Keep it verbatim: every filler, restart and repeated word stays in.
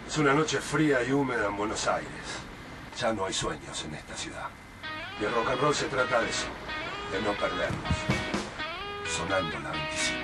Es una noche fría y húmeda en Buenos Aires. Ya no hay sueños en esta ciudad. Y el rock and roll se trata de eso, de no perdernos. Sonando la veinticinco.